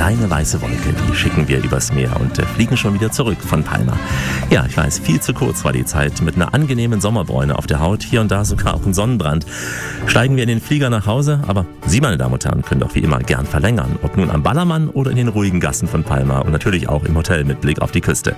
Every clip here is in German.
kleine weiße Wolke, die schicken wir übers Meer und fliegen schon wieder zurück von Palma. Ja, ich weiß, viel zu kurz war die Zeit. Mit einer angenehmen Sommerbräune auf der Haut, hier und da sogar auch ein Sonnenbrand, steigen wir in den Flieger nach Hause. Aber Sie, meine Damen und Herren, können doch wie immer gern verlängern. Ob nun am Ballermann oder in den ruhigen Gassen von Palma und natürlich auch im Hotel mit Blick auf die Küste.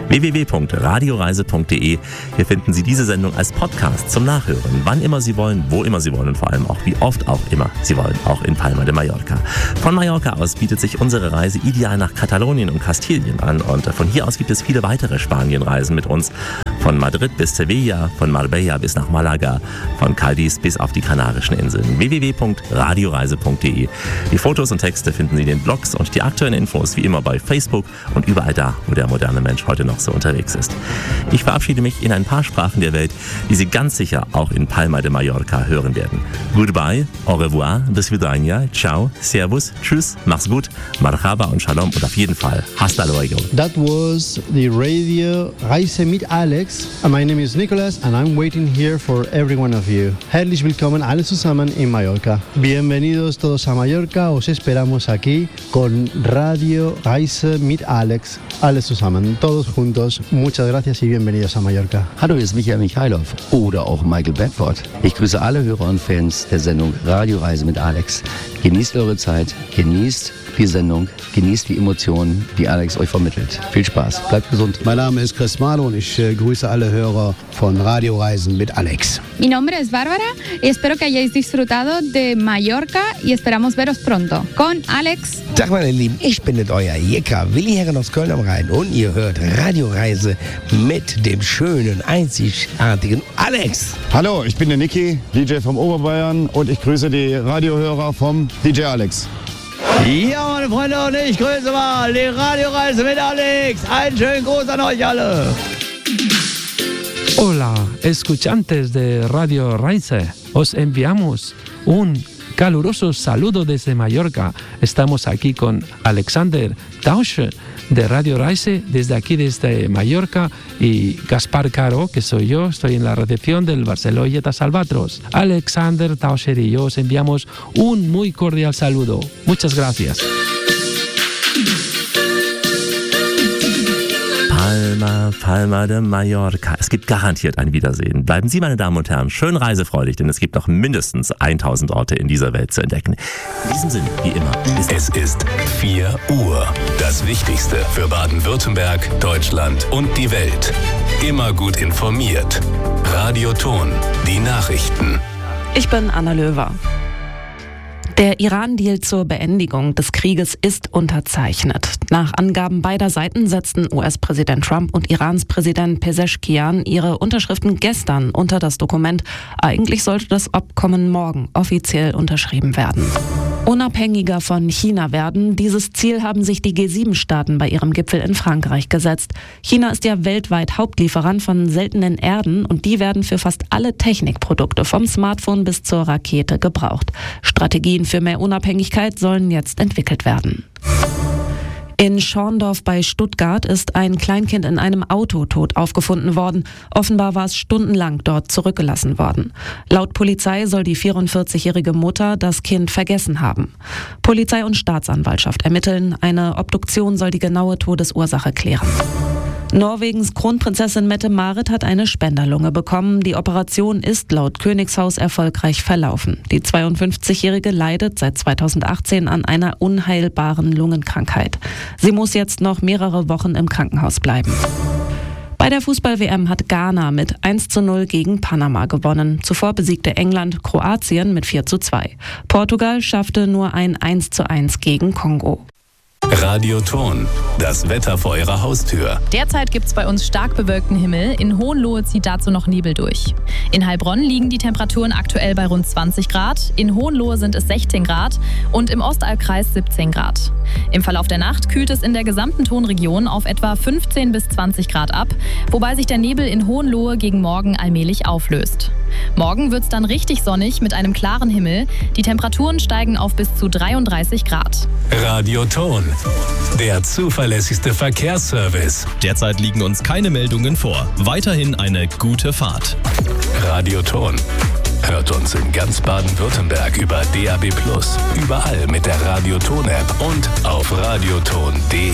www.radioreise.de. Hier finden Sie diese Sendung als Podcast zum Nachhören. Wann immer Sie wollen, wo immer Sie wollen und vor allem auch wie oft auch immer Sie wollen, auch in Palma de Mallorca. Von Mallorca aus bietet sich unsere Reise ideal nach Katalonien und Kastilien an und von hier aus gibt es viele weitere Spanienreisen mit uns. Von Madrid bis Sevilla, von Marbella bis nach Malaga, von Cadiz bis auf die Kanarischen Inseln. www.radioreise.de. Die Fotos und Texte finden Sie in den Blogs und die aktuellen Infos wie immer bei Facebook und überall da, wo der moderne Mensch heute noch so unterwegs ist. Ich verabschiede mich in ein paar Sprachen der Welt, die Sie ganz sicher auch in Palma de Mallorca hören werden. Goodbye, au revoir, bis vidania, ciao, servus, tschüss, mach's gut, marhaba und shalom und auf jeden Fall hasta luego. That was the Radio Reise mit Alex. My name is Nicholas and I'm waiting here for every one of you. Herzlich willkommen alle zusammen in Mallorca. Bienvenidos todos a Mallorca. Os esperamos aquí con Radio Reise mit Alex. Alles zusammen, todos juntos. Muchas gracias y bienvenidos a Mallorca. Hallo, hier ist Michael Michailov oder auch Michael Bedford. Ich grüße alle Hörer und Fans der Sendung Radioreise mit Alex. Genießt eure Zeit, genießt die Sendung, genießt die Emotionen, die Alex euch vermittelt. Viel Spaß, bleibt gesund. Mein Name ist Chris Malo und ich grüße alle Hörer von Radioreisen mit Alex. Mi nombre es Bárbara y espero que hayáis disfrutado de Mallorca y esperamos veros pronto. Con Alex. Tag meine Lieben, ich bin nicht euer Jecker, Willi Herren aus Köln am Rhein und ihr hört Radioreise mit dem schönen, einzigartigen Alex. Hallo, ich bin der Niki, DJ vom Oberbayern und ich grüße die Radiohörer vom DJ Alex. Ja, meine Freunde, und ich grüße mal die Radioreise mit Alex. Einen schönen Gruß an euch alle. Hola, escuchantes de Radio Reise. Os enviamos un caluroso saludo desde Mallorca. Estamos aquí con Alexander Tausch de Radio Reise, desde aquí, desde Mallorca, y Gaspar Caro, que soy yo, estoy en la recepción del Barceló Yetas Albatros. Alexander Tauscher y yo os enviamos un muy cordial saludo. Muchas gracias. Palma de Mallorca. Es gibt garantiert ein Wiedersehen. Bleiben Sie, meine Damen und Herren, schön reisefreudig, denn es gibt noch mindestens 1000 Orte in dieser Welt zu entdecken. In diesem Sinne, wie immer. Es ist 4 Uhr. Das Wichtigste für Baden-Württemberg, Deutschland und die Welt. Immer gut informiert. Radio Ton, die Nachrichten. Ich bin Anna Löwer. Der Iran-Deal zur Beendigung des Krieges ist unterzeichnet. Nach Angaben beider Seiten setzten US-Präsident Trump und Irans Präsident Pezeshkian ihre Unterschriften gestern unter das Dokument. Eigentlich sollte das Abkommen morgen offiziell unterschrieben werden. Unabhängiger von China werden, dieses Ziel haben sich die G7-Staaten bei ihrem Gipfel in Frankreich gesetzt. China ist ja weltweit Hauptlieferant von seltenen Erden und die werden für fast alle Technikprodukte vom Smartphone bis zur Rakete gebraucht. Strategien für mehr Unabhängigkeit sollen jetzt entwickelt werden. In Schorndorf bei Stuttgart ist ein Kleinkind in einem Auto tot aufgefunden worden. Offenbar war es stundenlang dort zurückgelassen worden. Laut Polizei soll die 44-jährige Mutter das Kind vergessen haben. Polizei und Staatsanwaltschaft ermitteln. Eine Obduktion soll die genaue Todesursache klären. Norwegens Kronprinzessin Mette-Marit hat eine Spenderlunge bekommen. Die Operation ist laut Königshaus erfolgreich verlaufen. Die 52-Jährige leidet seit 2018 an einer unheilbaren Lungenkrankheit. Sie muss jetzt noch mehrere Wochen im Krankenhaus bleiben. Bei der Fußball-WM hat Ghana mit 1:0 gegen Panama gewonnen. Zuvor besiegte England Kroatien mit 4:2. Portugal schaffte nur ein 1:1 gegen Kongo. Radio Ton, das Wetter vor Ihrer Haustür. Derzeit gibt es bei uns stark bewölkten Himmel. In Hohenlohe zieht dazu noch Nebel durch. In Heilbronn liegen die Temperaturen aktuell bei rund 20 Grad. In Hohenlohe sind es 16 Grad und im Ostalbkreis 17 Grad. Im Verlauf der Nacht kühlt es in der gesamten Tonregion auf etwa 15 bis 20 Grad ab, wobei sich der Nebel in Hohenlohe gegen morgen allmählich auflöst. Morgen wird es dann richtig sonnig mit einem klaren Himmel. Die Temperaturen steigen auf bis zu 33 Grad. Radio Ton, der zuverlässigste Verkehrsservice. Derzeit liegen uns keine Meldungen vor. Weiterhin eine gute Fahrt. Radio Ton, Hört uns in ganz Baden-Württemberg über DAB+, überall mit der Radioton-App und auf radioton.de.